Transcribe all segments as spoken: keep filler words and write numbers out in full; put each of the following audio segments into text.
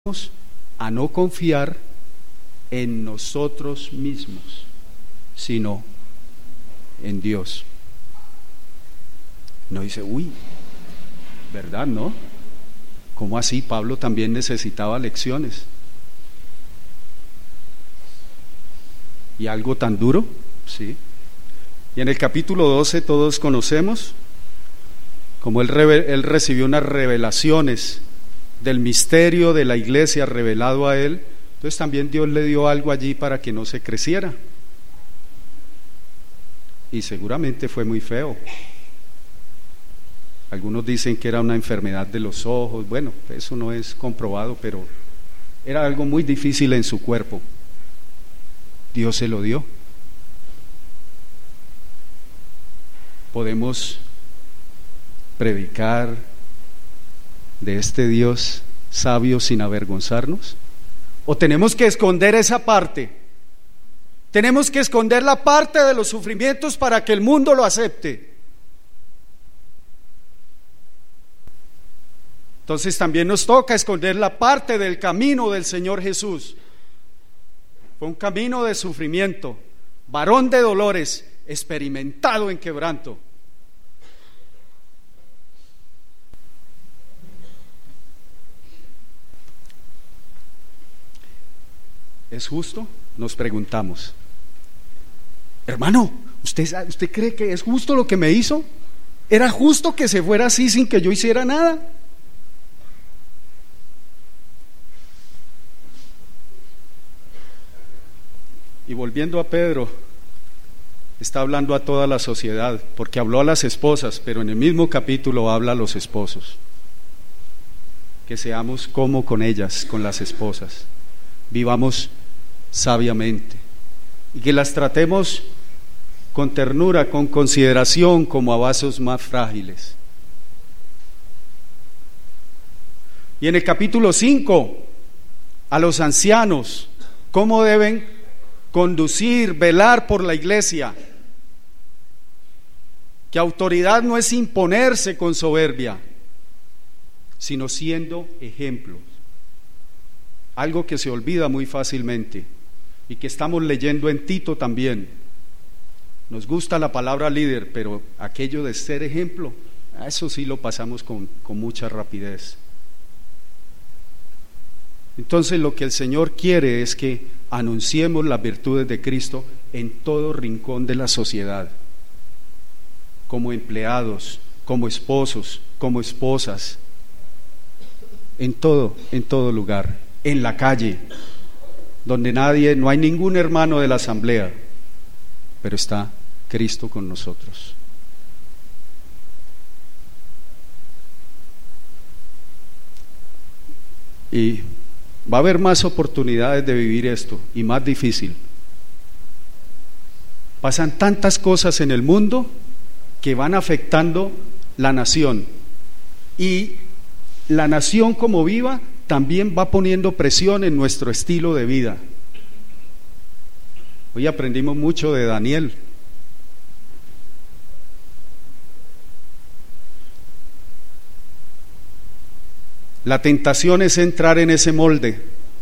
a no confiar en nosotros mismos, sino en Dios. No dice, uy, ¿verdad, no? ¿Cómo así? Pablo también necesitaba lecciones. ¿Y algo tan duro? Sí. Y en el capítulo doce todos conocemos cómo él, él recibió unas revelaciones del misterio de la iglesia revelado a él. Entonces también Dios le dio algo allí para que no se creciera. Y seguramente fue muy feo. Algunos dicen que era una enfermedad de los ojos. Bueno, eso no es comprobado, pero era algo muy difícil en su cuerpo. Dios se lo dio. Podemos predicar de este Dios sabio sin avergonzarnos, o tenemos que esconder esa parte. Tenemos que esconder la parte de los sufrimientos para que el mundo lo acepte. Entonces también nos toca esconder la parte del camino del Señor Jesús. Fue un camino de sufrimiento, varón de dolores, experimentado en quebranto. ¿Es justo? Nos preguntamos. Hermano, ¿usted, ¿usted cree que es justo lo que me hizo? ¿Era justo que se fuera así sin que yo hiciera nada? Y volviendo a Pedro, está hablando a toda la sociedad, porque habló a las esposas, pero en el mismo capítulo habla a los esposos. Que seamos como con ellas, con las esposas. Vivamos sabiamente y que las tratemos con ternura, con consideración, como a vasos más frágiles. Y en el capítulo cinco, a los ancianos, cómo deben conducir, velar por la iglesia, que autoridad no es imponerse con soberbia, sino siendo ejemplos. Algo que se olvida muy fácilmente y que estamos leyendo en Tito también. Nos gusta la palabra líder, pero aquello de ser ejemplo, a eso sí lo pasamos con, con mucha rapidez. Entonces lo que el Señor quiere es que anunciemos las virtudes de Cristo en todo rincón de la sociedad, como empleados, como esposos, como esposas, en todo, en todo lugar, en la calle, donde nadie, no hay ningún hermano de la asamblea, pero está Cristo con nosotros. Y va a haber más oportunidades de vivir esto, y más difícil. Pasan tantas cosas en el mundo que van afectando la nación, y la nación como viva también va poniendo presión en nuestro estilo de vida. Hoy aprendimos mucho de Daniel. La tentación es entrar en ese molde.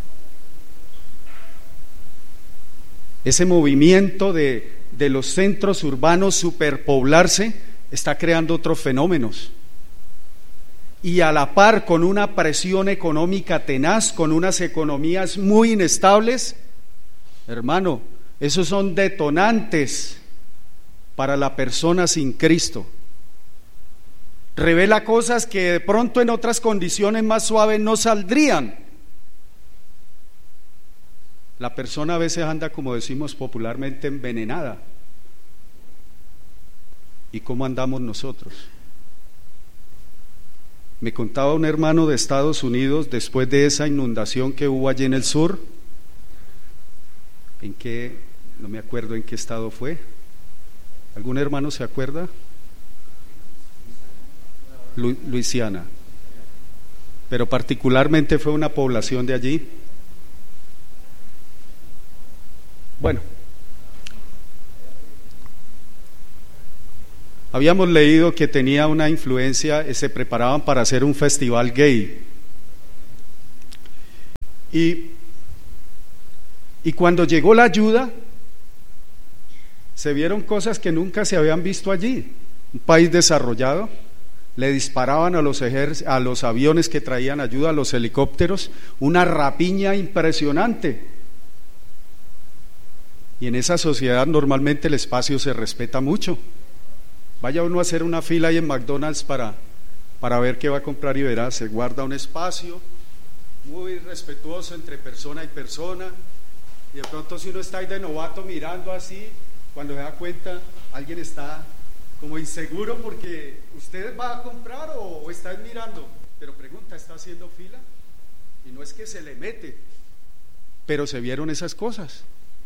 Ese movimiento de, de los centros urbanos superpoblarse está creando otros fenómenos. Y a la par con una presión económica tenaz, con unas economías muy inestables, hermano, esos son detonantes para la persona sin Cristo. Revela cosas que de pronto en otras condiciones más suaves no saldrían. La persona a veces anda, como decimos popularmente, envenenada. ¿Y cómo andamos nosotros? Me contaba un hermano de Estados Unidos, después de esa inundación que hubo allí en el sur, en qué, no me acuerdo en qué estado fue. ¿Algún hermano se acuerda? Lu- Luisiana. Pero particularmente fue una población de allí. Bueno, habíamos leído que tenía una influencia, se preparaban para hacer un festival gay. Y, y cuando llegó la ayuda, se vieron cosas que nunca se habían visto allí. Un país desarrollado, le disparaban a los, ejer- a los aviones que traían ayuda, a los helicópteros, una rapiña impresionante. Y en esa sociedad normalmente el espacio se respeta mucho. Vaya uno a hacer una fila ahí en McDonald's para, para ver qué va a comprar y verá, se guarda un espacio muy respetuoso entre persona y persona, y de pronto si uno está ahí de novato mirando así, cuando se da cuenta, alguien está como inseguro porque usted va a comprar o, o está mirando, pero pregunta, ¿está haciendo fila? Y no es que se le mete, pero se vieron esas cosas.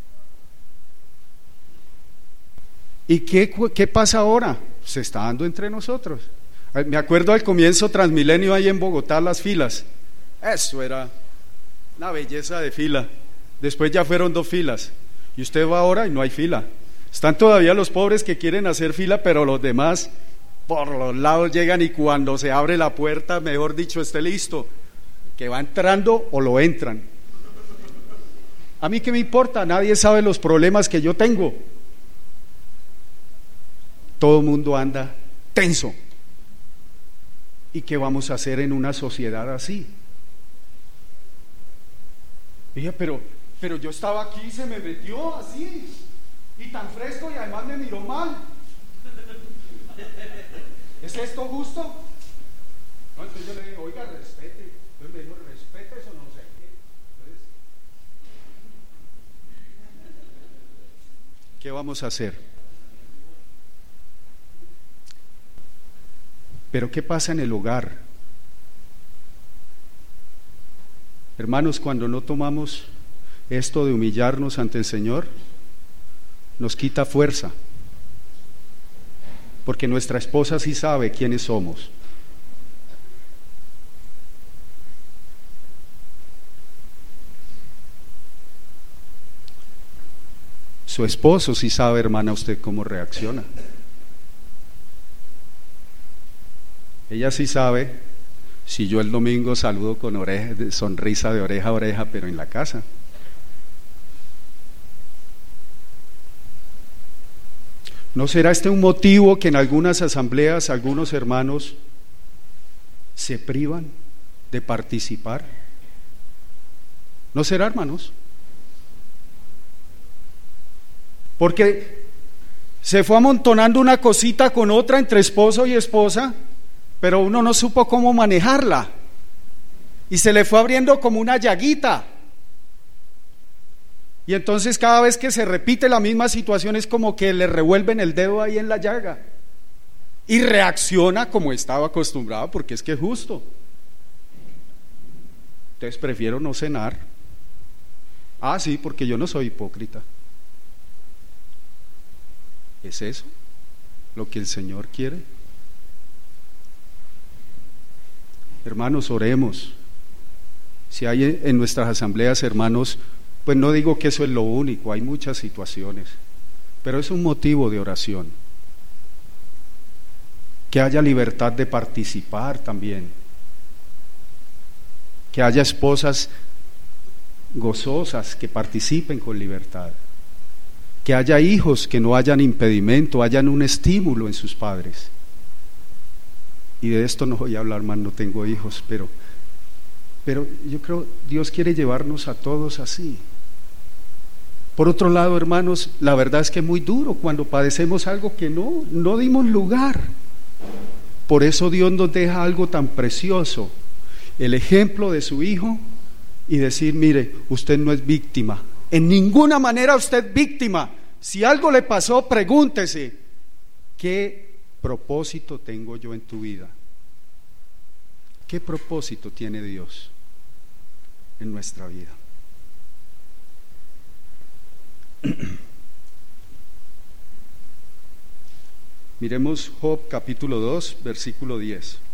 ¿Y qué, qué pasa ahora? Se está dando entre nosotros. Me acuerdo al comienzo Transmilenio ahí en Bogotá, las filas, eso era una belleza de fila. Después ya fueron dos filas y usted va ahora y no hay fila. Están todavía los pobres que quieren hacer fila, pero los demás por los lados llegan, y cuando se abre la puerta, mejor dicho, esté listo, que va entrando o lo entran. A mí qué me importa, nadie sabe los problemas que yo tengo. Todo el mundo anda tenso. ¿Y qué vamos a hacer en una sociedad así? Dije, pero, pero yo estaba aquí y se me metió así, y tan fresco, y además me miró mal. ¿Es esto justo? No, entonces yo le digo, oiga, respete. Entonces me dijo, respete eso, no sé qué. Entonces, ¿qué vamos a hacer? Pero ¿qué pasa en el hogar? Hermanos, cuando no tomamos esto de humillarnos ante el Señor, nos quita fuerza, porque nuestra esposa sí sabe quiénes somos. Su esposo sí sabe, hermana, usted cómo reacciona. Ella sí sabe si yo el domingo saludo con oreja, sonrisa de oreja a oreja, pero en la casa. ¿No será este un motivo que en algunas asambleas algunos hermanos se privan de participar? ¿No será, hermanos? Porque se fue amontonando una cosita con otra entre esposo y esposa, pero uno no supo cómo manejarla, y se le fue abriendo como una llaguita. Y entonces cada vez que se repite la misma situación es como que le revuelven el dedo ahí en la llaga, y reacciona como estaba acostumbrado, porque es que es justo. Entonces prefiero no cenar. Ah, sí, porque yo no soy hipócrita. ¿Es eso lo que el Señor quiere? Hermanos, oremos. Si hay en nuestras asambleas hermanos, pues no digo que eso es lo único, hay muchas situaciones, pero es un motivo de oración. Que haya libertad de participar también, que haya esposas gozosas que participen con libertad, que haya hijos que no hayan impedimento, hayan un estímulo en sus padres. Y de esto no voy a hablar más, no tengo hijos, pero, pero yo creo Dios quiere llevarnos a todos así. Por otro lado, hermanos, la verdad es que es muy duro cuando padecemos algo que no, no dimos lugar. Por eso Dios nos deja algo tan precioso, el ejemplo de su Hijo, y decir, mire, usted no es víctima, en ninguna manera usted es víctima. Si algo le pasó, pregúntese, ¿qué propósito tengo yo en tu vida? ¿Qué propósito tiene Dios en nuestra vida? Miremos Job capítulo dos, versículo diez.